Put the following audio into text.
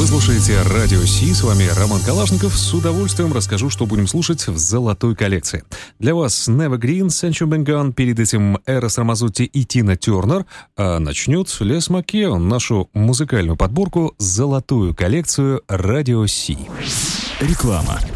Вы слушаете Радио Си, с вами Роман Калашников. С удовольствием расскажу, что будем слушать в золотой коллекции. Для вас Never Green, Sancho Bengан, перед этим Эрос Рамазотти и Тина Тернер, а начнет Les McKeown, нашу музыкальную подборку, золотую коллекцию Радио Си. Реклама.